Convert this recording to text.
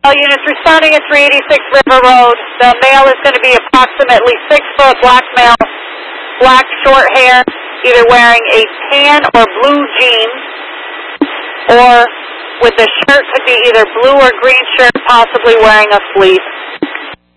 All units responding at 386 River Road. The male is going to be approximately 6 foot, black male, black short hair, either wearing a tan or blue jeans, or with the shirt could be either blue or green shirt, possibly wearing a fleece.